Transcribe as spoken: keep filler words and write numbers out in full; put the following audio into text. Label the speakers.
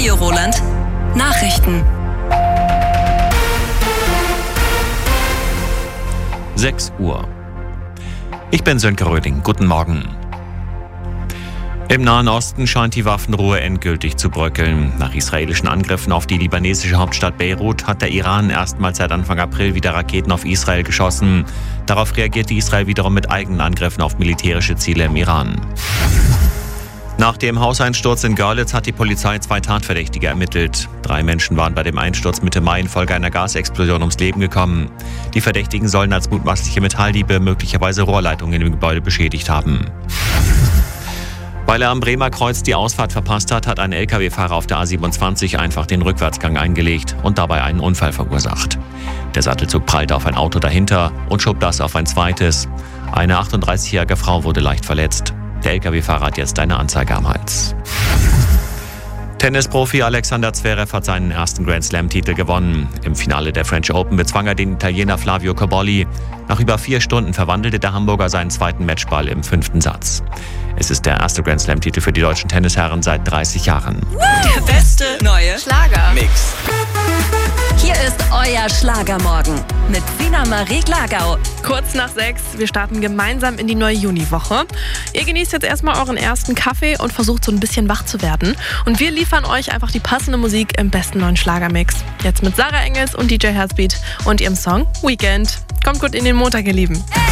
Speaker 1: Radio Roland. Nachrichten.
Speaker 2: sechs Uhr. Ich bin Sönke Röding. Guten Morgen. Im Nahen Osten scheint die Waffenruhe endgültig zu bröckeln. Nach israelischen Angriffen auf die libanesische Hauptstadt Beirut hat der Iran erstmals seit Anfang April wieder Raketen auf Israel geschossen. Darauf reagierte Israel wiederum mit eigenen Angriffen auf militärische Ziele im Iran. Nach dem Hauseinsturz in Görlitz hat die Polizei zwei Tatverdächtige ermittelt. Drei Menschen waren bei dem Einsturz Mitte Mai infolge einer Gasexplosion ums Leben gekommen. Die Verdächtigen sollen als mutmaßliche Metalldiebe möglicherweise Rohrleitungen im Gebäude beschädigt haben. Weil er am Bremer Kreuz die Ausfahrt verpasst hat, hat ein L K W-Fahrer auf der A siebenundzwanzig einfach den Rückwärtsgang eingelegt und dabei einen Unfall verursacht. Der Sattelzug prallte auf ein Auto dahinter und schob das auf ein zweites. Eine achtunddreißigjährige Frau wurde leicht verletzt. Der L K W-Fahrer hat jetzt eine Anzeige am Hals. Tennisprofi Alexander Zverev hat seinen ersten Grand-Slam-Titel gewonnen. Im Finale der French Open bezwang er den Italiener Flavio Cobolli. Nach über vier Stunden verwandelte der Hamburger seinen zweiten Matchball im fünften Satz. Es ist der erste Grand-Slam-Titel für die deutschen Tennisherren seit dreißig Jahren.
Speaker 1: Der beste neue
Speaker 3: Schlager-Mix.
Speaker 1: Hier ist euer Schlagermorgen mit Sina Marie Glagau.
Speaker 4: Kurz nach sechs, wir starten gemeinsam in die neue Juniwoche. Ihr genießt jetzt erstmal euren ersten Kaffee und versucht so ein bisschen wach zu werden. Und wir liefern euch einfach die passende Musik im besten neuen Schlagermix. Jetzt mit Sarah Engels und D J Herzbeat und ihrem Song Weekend. Kommt gut in den Montag, ihr Lieben.